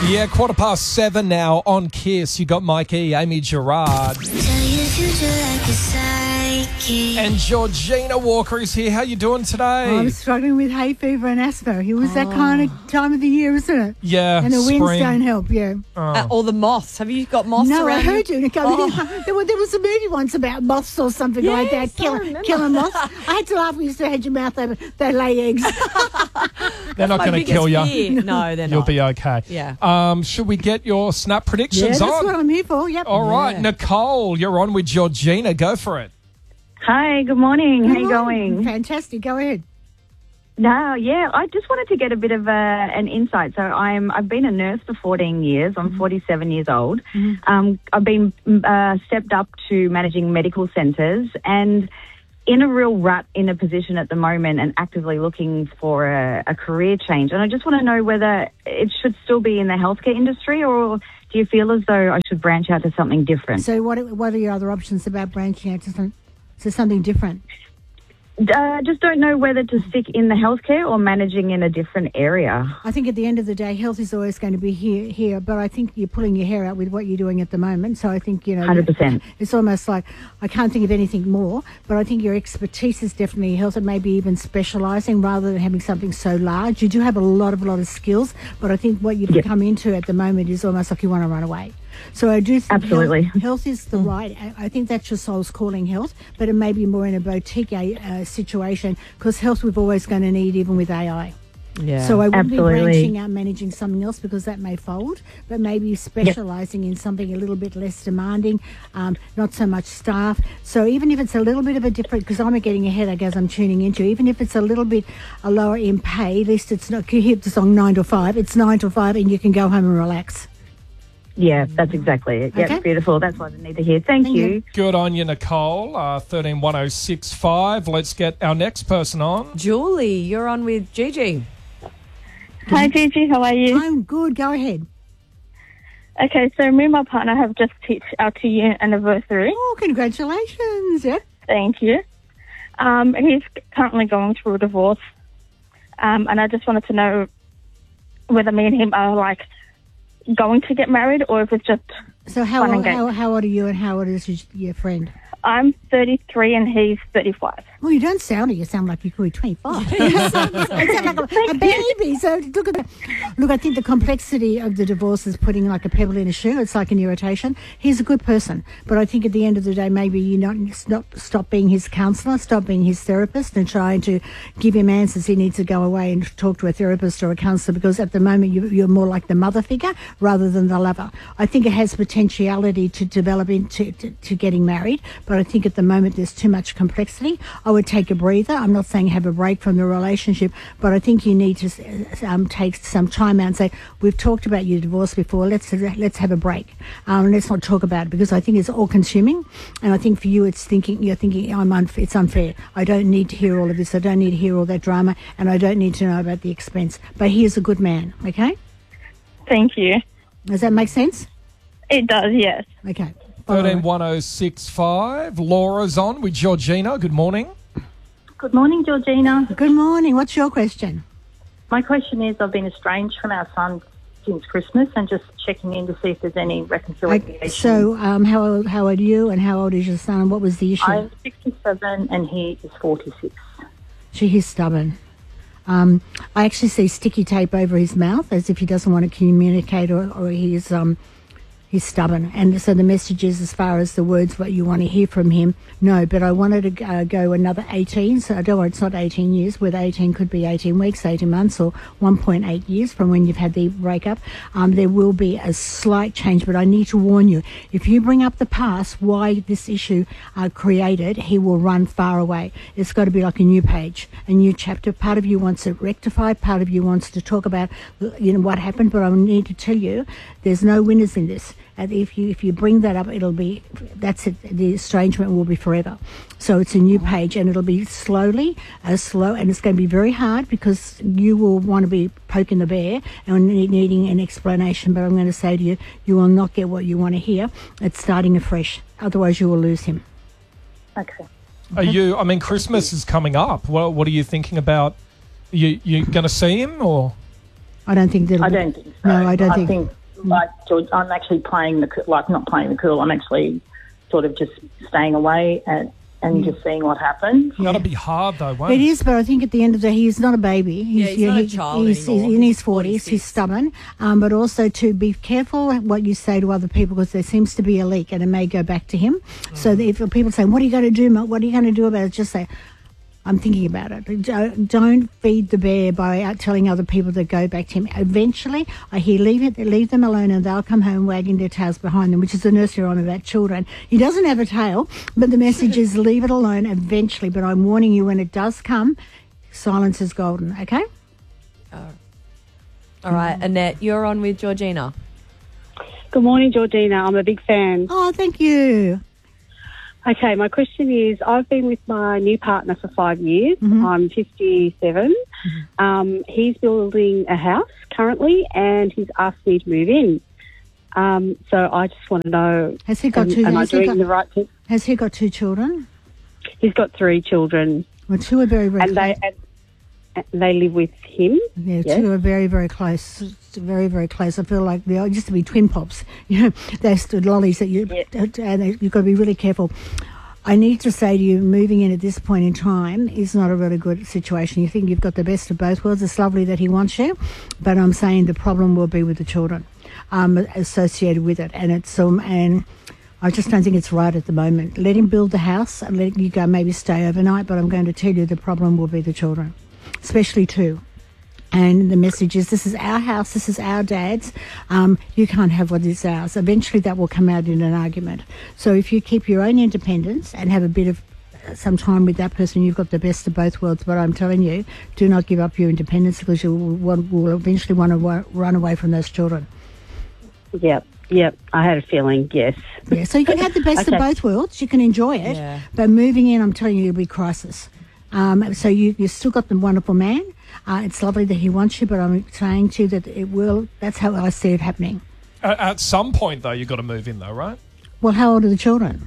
Yeah, 7:15 now on KISS. You got Mike E, Amy Gerard. And Georgina Walker is here. How you doing today? I'm struggling with hay fever and asthma. It was that kind of time of the year, isn't it? Yeah, and the spring. winds don't help, yeah. Or the moths. Have you got moths No, around I heard you. There was a movie once about moths or something like that, killing moths. I had to laugh when you said, had your mouth open. They lay eggs. They're not going to kill you. No, they're not. You'll be okay. Yeah. Should we get your snap predictions Yeah, that's on? what I'm here for, yep. All right, Nicole, you're on with Georgina. Go for it. Hi, good morning. How you going? Fantastic. Go ahead. No, yeah, I just wanted to get a bit of an insight. So I've been a nurse for 14 years. I'm 47 years old. I've been stepped up to managing medical centres and in a real rut in a position at the moment and actively looking for a career change. And I just want to know whether it should still be in the healthcare industry, or do you feel as though I should branch out to something different? So what are your other options about branching out to something different? Just don't know whether to stick in the healthcare or managing in a different area. I think at the end of the day, health is always going to be here, but I think you're pulling your hair out with what you're doing at the moment. So I think, 100%. It's almost like I can't think of anything more, but I think your expertise is definitely health, and maybe even specialising rather than having something so large. You do have a lot of skills, but I think what you've come into at the moment is almost like you want to run away. So I do think absolutely health is the right. I think that's your soul's calling, health, but it may be more in a boutique situation, because health we're always going to need, even with AI. Yeah, so I wouldn't be branching out, managing something else, because that may fold, but maybe specialising in something a little bit less demanding, not so much staff. So even if it's a little bit of a different, because I'm getting a headache as I'm tuning into, even if it's a little bit lower in pay, at least it's not, you hear the song 9 to 5, it's 9 to 5 and you can go home and relax. Yeah, that's exactly it. Yeah, it's beautiful. That's what I need to hear. Thank you. Good on you, Nicole. 131065. Let's get our next person on. Julie, you're on with Gigi. Hi, Gigi. How are you? I'm good. Go ahead. Okay, so me and my partner have just hit our 2-year anniversary. Oh, congratulations. Yeah. Thank you. He's currently going through a divorce, and I just wanted to know whether me and him are, going to get married, or if it's just so how old are you, and how old is your friend? I'm 33 and he's 35. Well, you don't sound it. You sound like you could be 25. You sound like a baby. So look at that. Look, I think the complexity of the divorce is putting like a pebble in a shoe. It's like an irritation. He's a good person, but I think at the end of the day, maybe you not stop being his counsellor, stop being his therapist, and trying to give him answers. He needs to go away and talk to a therapist or a counsellor, because at the moment you're more like the mother figure rather than the lover. I think it has potentiality to develop into to getting married, but I think at the moment there's too much complexity. I would take a breather. I'm not saying have a break from the relationship, but I think you need to take some time out and say, we've talked about your divorce before, let's have a break. Let's not talk about it, because I think it's all consuming, and I think for you you're thinking it's unfair. I don't need to hear all of this. I don't need to hear all that drama, and I don't need to know about the expense. But he is a good man, okay? Thank you. Does that make sense? It does, yes. Okay. 131065. Laura's on with Georgina. Good morning. Good morning, Georgina. Good morning. What's your question? My question is, I've been estranged from our son since Christmas, and just checking in to see if there's any reconciliation. So how old are you, and how old is your son? What was the issue? I'm 67 and he is 46. He's stubborn. I actually see sticky tape over his mouth, as if he doesn't want to communicate, or he's stubborn. And so the message is, as far as the words, what you want to hear from him, no. But I wanted to go another 18, so I don't worry, it's not 18 years. Whether 18 could be 18 weeks, 18 months, or 1.8 years from when you've had the breakup. There will be a slight change, but I need to warn you, if you bring up the past, why this issue created, he will run far away. It's got to be like a new page, a new chapter. Part of you wants it rectified, part of you wants to talk about what happened, but I need to tell you, there's no winners in this. And if you bring that up, that's it. The estrangement will be forever. So it's a new page, and it'll be slow, and it's going to be very hard, because you will want to be poking the bear and needing an explanation. But I'm going to say to you, you will not get what you want to hear. It's starting afresh. Otherwise, you will lose him. Okay. Christmas is coming up. What are you thinking about? You going to see him, or? I don't think that. I don't think so. No, I don't I think. like George, I'm actually playing not playing the cool. I'm actually sort of just staying away and just seeing what happens. That'll be hard, though, won't It is, but I think at the end of the day, he's not a baby. He's not a child he's anymore. in his 40s. He's stubborn. But also to be careful what you say to other people, because there seems to be a leak and it may go back to him. So that if people say, what are you going to do, Mel? What are you going to do about it? Just say, I'm thinking about it. Don't feed the bear by telling other people to go back to him. Eventually, leave them alone and they'll come home wagging their tails behind them, which is the nursery rhyme about children. He doesn't have a tail, but the message is leave it alone eventually. But I'm warning you, when it does come, silence is golden, okay? All right, Annette, you're on with Georgina. Good morning, Georgina. I'm a big fan. Oh, thank you. Okay, my question is, I've been with my new partner for 5 years. I'm 57. He's building a house currently and he's asked me to move in. So I just want to know, Has he got two? am I doing the right thing? Has he got 2 children? He's got 3 children. Well, 2 are very, very And close. they live with him. Yeah, Yes. 2 are very, very close. Very, very close. I feel like they used to be twin pops. You know, they stood lollies that you've got to be really careful. I need to say to you, moving in at this point in time is not a really good situation. You think you've got the best of both worlds. It's lovely that he wants you, but I'm saying the problem will be with the children associated with it, and I just don't think it's right at the moment. Let him build the house and let you go maybe stay overnight, but I'm going to tell you the problem will be the children, especially 2. And the message is, this is our house, this is our dad's. You can't have what is ours. Eventually that will come out in an argument. So if you keep your own independence and have a bit of some time with that person, you've got the best of both worlds. But I'm telling you, do not give up your independence, because you will eventually want to run away from those children. Yep. I had a feeling, yes. Yeah, so you can have the best of both worlds. You can enjoy it. But moving in, I'm telling you, it'll be crisis. So you've still got the wonderful man. It's lovely that he wants you, but I'm saying to you that it will. That's how I see it happening. At some point, though, you've got to move in, though, right? Well, how old are the children?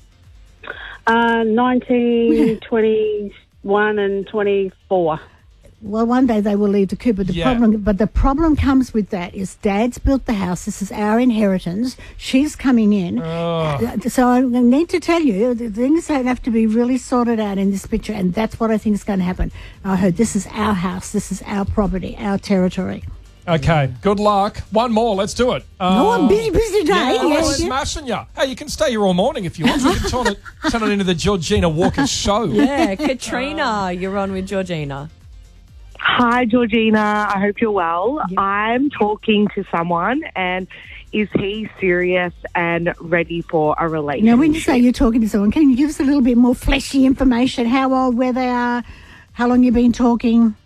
19, 21 and 24. Well, one day they will leave the coop, but the problem comes with that is Dad's built the house. This is our inheritance. She's coming in. So I need to tell you, the things have to be really sorted out in this picture, and that's what I think is going to happen. I heard this is our house. This is our property, our territory. Okay, good luck. One more, let's do it. I'm busy today. Yeah, Yes, we're smashing you. Hey, you can stay here all morning if you want. You can turn it into the Georgina Walker show. Yeah, Katrina, you're on with Georgina. Hi, Georgina. I hope you're well. Yep. I'm talking to someone, and is he serious and ready for a relationship? Now, when you say you're talking to someone, can you give us a little bit more fleshy information? How old, where they are, how long you've been talking?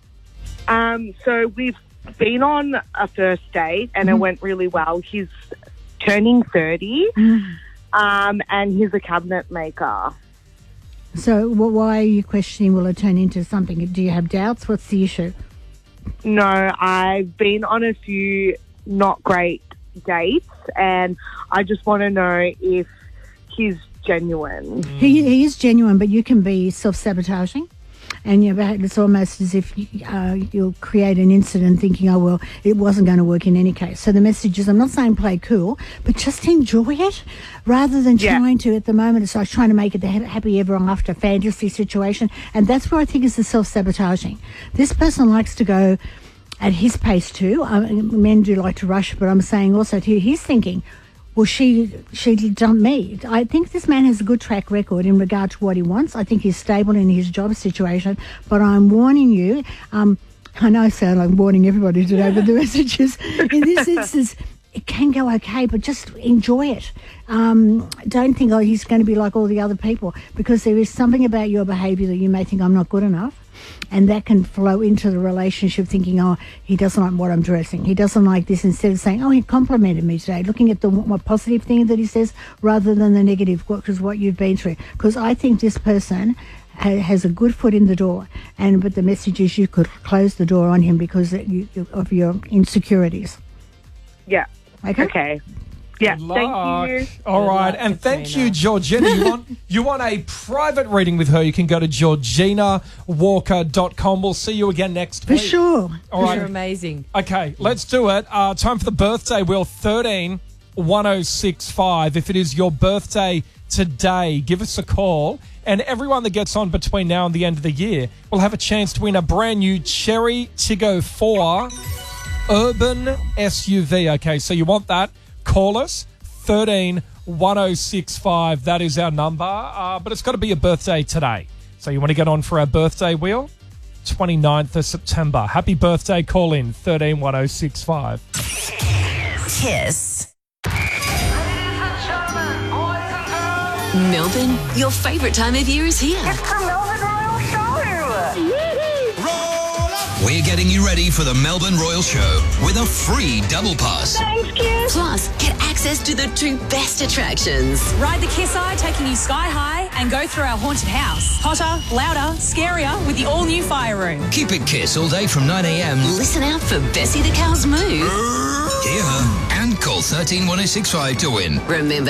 So we've been on a first date, and it went really well. He's turning 30, and he's a cabinet maker. So why are you questioning, will it turn into something? Do you have doubts? What's the issue? No, I've been on a few not great dates, and I just want to know if he's genuine. He is genuine, but you can be self-sabotaging. And it's almost as if you'll create an incident thinking, oh, well, it wasn't going to work in any case. So the message is, I'm not saying play cool, but just enjoy it rather than trying to, at the moment, it's like trying to make it the happy ever after fantasy situation. And that's where I think is the self-sabotaging. This person likes to go at his pace too. Men do like to rush, but I'm saying also to you, he's thinking, well, she dumped me. I think this man has a good track record in regard to what he wants. I think he's stable in his job situation. But I'm warning you, I know I sound like I'm warning everybody today, but the message is, in this instance, it can go okay, but just enjoy it. Don't think, oh, he's going to be like all the other people, because there is something about your behaviour that you may think I'm not good enough. And that can flow into the relationship thinking, oh, he doesn't like what I'm dressing. He doesn't like this, instead of saying, oh, he complimented me today, looking at the positive thing that he says rather than the negative, which is what you've been through. Because I think this person has a good foot in the door, but the message is you could close the door on him because of your insecurities. Yeah. Okay? Okay. Yeah, Good thank luck. you. All Good right, luck, and thank Katrina. you, Georgina. You want a private reading with her? You can go to georginawalker.com. We'll see you again next For week. sure. All right. You're amazing. Okay, let's do it. Time for the birthday wheel. 131065. If it is your birthday today, give us a call. And everyone that gets on between now and the end of the year will have a chance to win a brand new Cherry Tiggo 4 Urban SUV. Okay, so you want that? Call us. 131065. That is our number. But it's got to be your birthday today. So you want to get on for our birthday wheel? 29th of September. Happy birthday. Call in 131065. Kiss. Melbourne, your favourite time of year is here. It's the Melbourne Royal Show. We're getting you ready for the Melbourne Royal Show with a free double pass. Thanks, kids. Plus, get access to the two best attractions. Ride the Kiss Eye, taking you sky high, and go through our haunted house. Hotter, louder, scarier with the all-new fire room. Keep it Kiss all day from 9 a.m. Listen out for Bessie the Cow's move. Hear her and call 131065 to win. Remember,